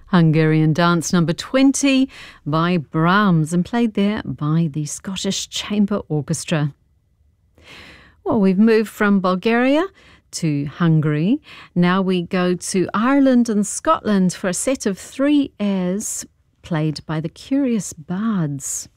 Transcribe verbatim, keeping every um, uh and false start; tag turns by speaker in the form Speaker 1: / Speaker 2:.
Speaker 1: Hungarian dance number twenty by Brahms and played there by the Scottish Chamber Orchestra. Well, we've moved from Bulgaria to Hungary. Now we go to Ireland and Scotland for a set of three airs played by the Curious Bards.